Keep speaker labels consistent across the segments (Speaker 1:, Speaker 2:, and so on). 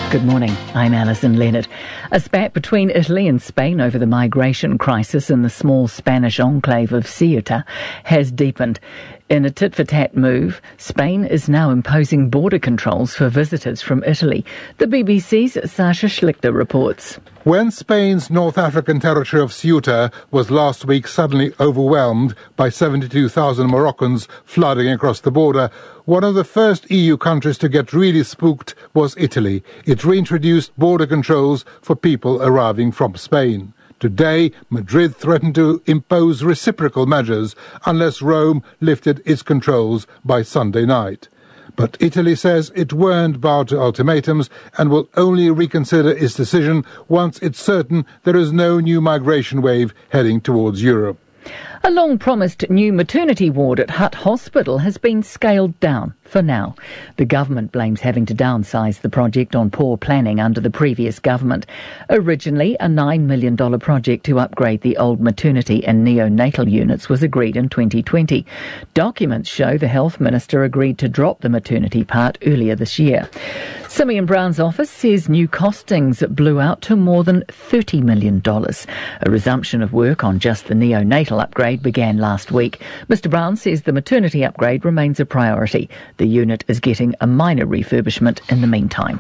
Speaker 1: Good morning, I'm Alison Leonard. A spat between Italy and Spain over the migration crisis in the small Spanish enclave of Ceuta has deepened. In a tit-for-tat move, Spain is now imposing border controls for visitors from Italy. The BBC's Sasha Schlichter reports.
Speaker 2: When Spain's North African territory of Ceuta was last week suddenly overwhelmed by 72,000 Moroccans flooding across the border, one of the first EU countries to get really spooked was Italy. It reintroduced border controls for people arriving from Spain. Today, Madrid threatened to impose reciprocal measures unless Rome lifted its controls by Sunday night. But Italy says it weren't bowed to ultimatums and will only reconsider its decision once it's certain there is no new migration wave heading towards Europe.
Speaker 1: A long-promised new maternity ward at Hutt Hospital has been scaled down for now. The government blames having to downsize the project on poor planning under the previous government. Originally, a $9 million project to upgrade the old maternity and neonatal units was agreed in 2020. Documents show the health minister agreed to drop the maternity part earlier this year. Simeon Brown's office says new costings blew out to more than $30 million. A resumption of work on just the neonatal upgrade began last week. Mr. Brown says the maternity upgrade remains a priority. The unit is getting a minor refurbishment in the meantime.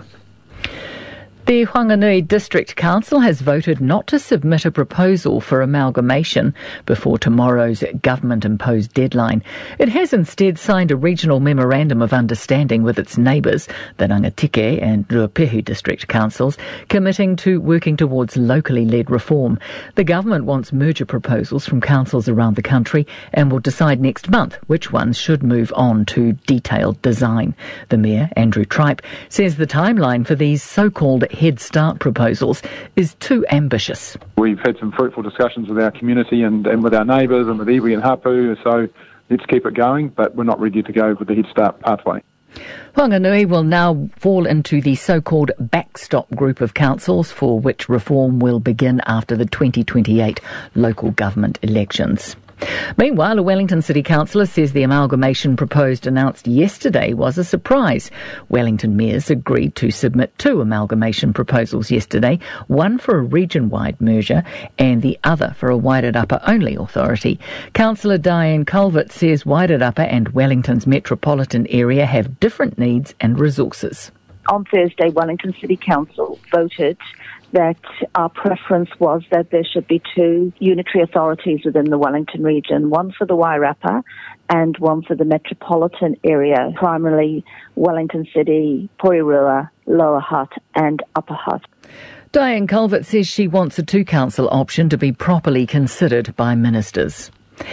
Speaker 1: The Whanganui District Council has voted not to submit a proposal for amalgamation before tomorrow's government-imposed deadline. It has instead signed a regional memorandum of understanding with its neighbours, the Rangatike and Ruapehu District Councils, committing to working towards locally led reform. The government wants merger proposals from councils around the country and will decide next month which ones should move on to detailed design. The Mayor, Andrew Tripe, says the timeline for these so-called Head Start proposals is too ambitious.
Speaker 3: We've had some fruitful discussions with our community and with our neighbours and with iwi and hapu, so let's keep it going, but we're not ready to go with the Head Start pathway.
Speaker 1: Whanganui will now fall into the so-called backstop group of councils for which reform will begin after the 2028 local government elections. Meanwhile, a Wellington City councillor says the amalgamation announced yesterday was a surprise. Wellington mayors agreed to submit two amalgamation proposals yesterday, one for a region-wide merger and the other for a Wairarapa-only authority. Councillor Diane Culvert says Wairarapa and Wellington's metropolitan area have different needs and resources.
Speaker 4: On Thursday, Wellington City Council voted that our preference was that there should be two unitary authorities within the Wellington region, one for the Wairarapa and one for the metropolitan area, primarily Wellington City, Porirua, Lower Hutt and Upper Hutt.
Speaker 1: Diane Culvert says she wants a two-council option to be properly considered by ministers.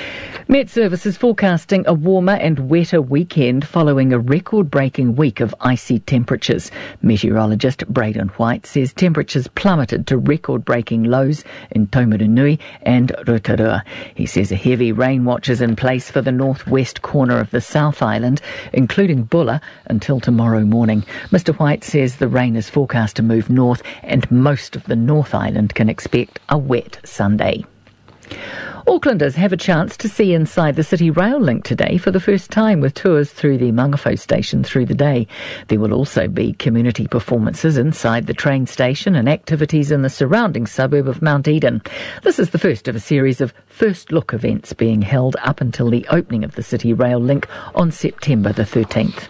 Speaker 1: Met Service is forecasting a warmer and wetter weekend following a record-breaking week of icy temperatures. Meteorologist Braden White says temperatures plummeted to record-breaking lows in Taumarunui and Rotorua. He says a heavy rain watch is in place for the northwest corner of the South Island, including Bulla, until tomorrow morning. Mr White says the rain is forecast to move north and most of the North Island can expect a wet Sunday. Aucklanders have a chance to see inside the City Rail Link today for the first time with tours through the Mangawhau station through the day. There will also be community performances inside the train station and activities in the surrounding suburb of Mount Eden. This is the first of a series of First Look events being held up until the opening of the City Rail Link on September the 13th.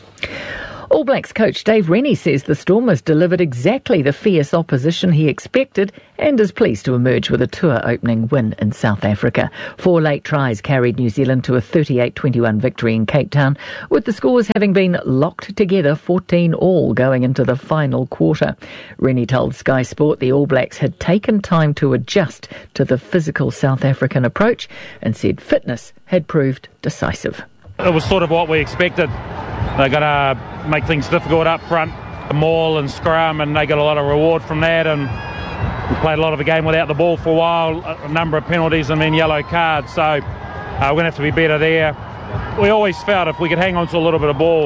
Speaker 1: All Blacks coach Dave Rennie says the Stormers delivered exactly the fierce opposition he expected and is pleased to emerge with a tour opening win in South Africa. 4 late tries carried New Zealand to a 38-21 victory in Cape Town, with the scores having been locked together 14-all going into the final quarter. Rennie told Sky Sport the All Blacks had taken time to adjust to the physical South African approach and said fitness had proved decisive.
Speaker 5: It was sort of what we expected. They're going to make things difficult up front, maul and scrum, and they got a lot of reward from that. And we played a lot of a game without the ball for a while, a number of penalties and then yellow cards. So we're going to have to be better there. We always felt if we could hang on to a little bit of ball,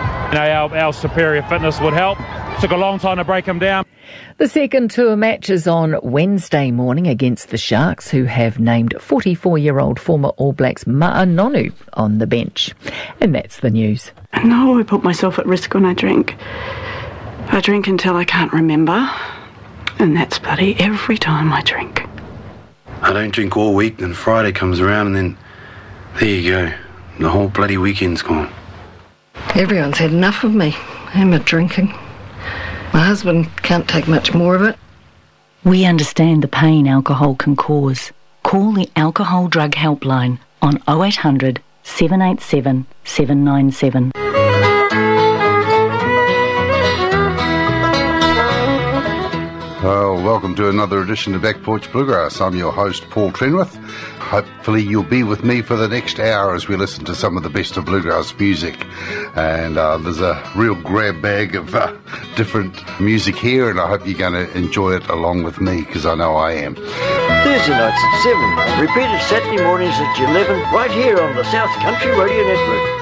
Speaker 5: our superior fitness would help. Took a long time to break them down.
Speaker 1: The second tour match is on Wednesday morning against the Sharks, who have named 44-year-old former All Blacks Ma'anonu on the bench. And that's the news.
Speaker 6: I know I put myself at risk when I drink, I drink until I can't remember, and that's bloody every time I drink.
Speaker 7: I don't drink all week, then Friday comes around and then there you go. The whole bloody weekend's gone.
Speaker 8: Everyone's had enough of me and my drinking. My husband can't take much more of it.
Speaker 9: We understand the pain alcohol can cause. Call the Alcohol Drug Helpline on 0800 787 797.
Speaker 10: Well, welcome to another edition of Back Porch Bluegrass. I'm your host, Paul Trenwith. Hopefully you'll be with me for the next hour as we listen to some of the best of bluegrass music. And there's a real grab bag of different music here, and I hope you're going to enjoy it along with me, because I know I am.
Speaker 11: Thursday nights at 7, repeated Saturday mornings at 11, right here on the South Country Radio Network.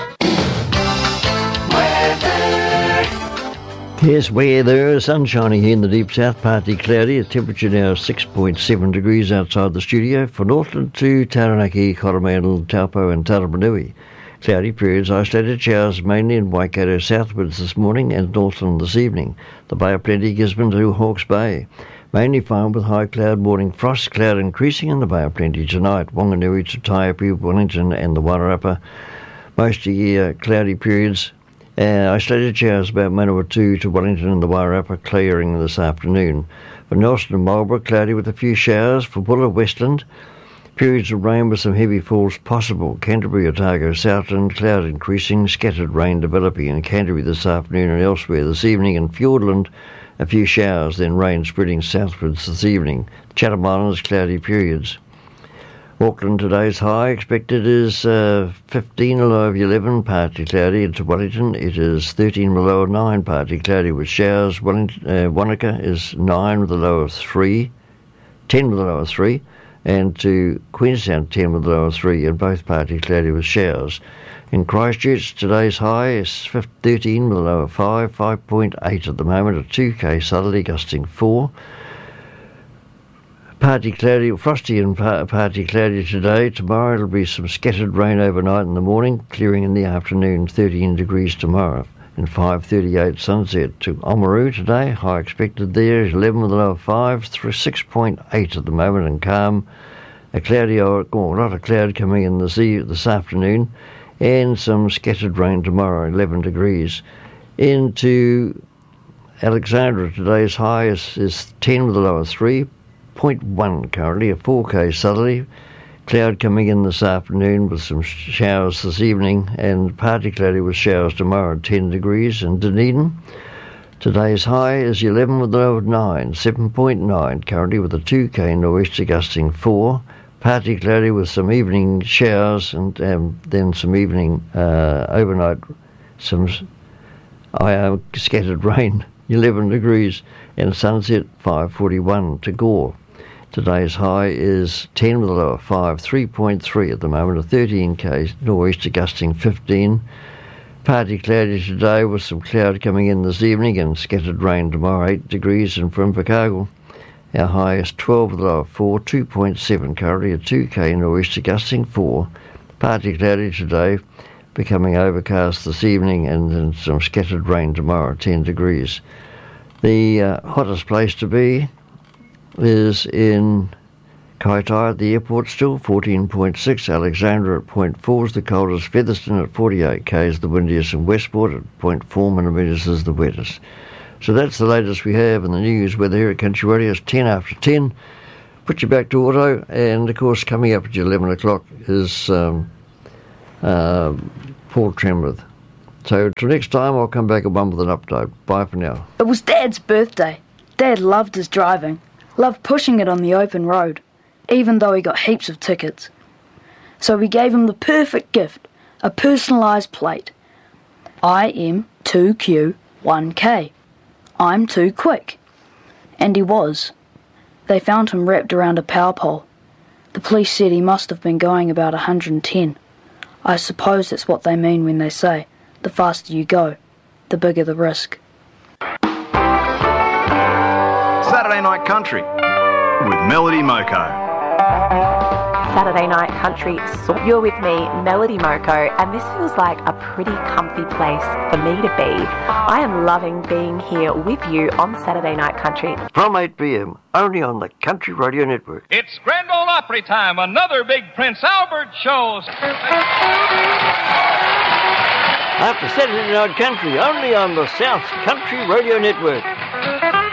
Speaker 11: Yes, weather, sunshiny here in the deep south, partly cloudy. The temperature now is 6.7 degrees outside the studio. For Northland to Taranaki, Coromandel, Taupo and Taramanui. Cloudy periods, isolated showers mainly in Waikato southwards this morning and Northland this evening. The Bay of Plenty, Gisborne to Hawke's Bay. Mainly fine with high cloud, morning frost, cloud increasing in the Bay of Plenty tonight. Wanganui to Taiapi, Wellington and the Wairarapa. Most of cloudy periods. Isolated showers about Manawatu to Wellington and the Wairarapa, clearing this afternoon. For Nelson and Marlborough, cloudy with a few showers. For Bulla, Westland, periods of rain with some heavy falls possible. Canterbury, Otago, Southland, cloud increasing, scattered rain developing in Canterbury this afternoon and elsewhere this evening. In Fiordland, a few showers, then rain spreading southwards this evening. Chatham Islands, cloudy periods. Auckland, today's high expected is 15, a low of 11, partly cloudy. Into Wellington, it is 13, a low of 9, partly cloudy with showers. Wanaka is 9 with a low of 3, 10 with a low of 3, and to Queenstown, 10 with a low of 3, and both partly cloudy with showers. In Christchurch, today's high is 13 with a low of 5, 5.8 at the moment, at 2k southerly, gusting 4. Partly cloudy, frosty and partly cloudy today. Tomorrow it'll be some scattered rain overnight in the morning, clearing in the afternoon, 13 degrees tomorrow. And 5:38 sunset to Oamaru today. High expected there is 11 with a low of 5, through 6.8 at the moment, and calm. A lot of cloud coming in this afternoon, and some scattered rain tomorrow, 11 degrees. Into Alexandra, today's high is 10 with a low of 3. 0.1 currently, a 4k southerly. Cloud coming in this afternoon with some showers this evening, and partly cloudy with showers tomorrow, 10 degrees. And Dunedin, today's high is 11 with a low of 9, 7.9 currently, with a 2k nor'easter gusting 4. Partly cloudy with some evening showers, and then some evening overnight, some scattered rain, 11 degrees. And sunset, 5:41 to Gore. Today's high is 10 with a low of 5, 3.3 at the moment, a 13k nor'easter gusting 15. Partly cloudy today with some cloud coming in this evening and scattered rain tomorrow, 8 degrees. And from Invercargill, our high is 12 with a low of 4, 2.7 currently, a 2k nor'easter gusting 4. Partly cloudy today, becoming overcast this evening, and then some scattered rain tomorrow, 10 degrees. The hottest place to be is in Kaitaia at the airport still, 14.6. Alexandra at 0.4 is the coldest. Featherston at 48 k is the windiest, and Westport at 0.4 millimetres is the wettest. So that's the latest we have in the news. Weather here at Country Radio is 10 after 10. Put you back to auto, and of course coming up at 11 o'clock is Paul Trenwith. So till next time, I'll come back at 1 with an update. Bye for now.
Speaker 12: It was Dad's birthday. Dad loved his driving, loved pushing it on the open road, even though he got heaps of tickets. So we gave him the perfect gift, a personalised plate. I am 2Q1K. I'm too quick. And he was. They found him wrapped around a power pole. The police said he must have been going about 110. I suppose that's what they mean when they say, the faster you go, the bigger the risk.
Speaker 13: Saturday Night Country with Melody Moko. Saturday Night Country. You're with me, Melody Moko, and this feels like a pretty comfy place for me to be. I am loving being here with you on Saturday Night Country.
Speaker 11: From 8 p.m, only on the Country Radio Network.
Speaker 14: It's Grand Ole Opry time, another big Prince Albert show.
Speaker 11: After Saturday Night Country, only on the South Country Radio Network.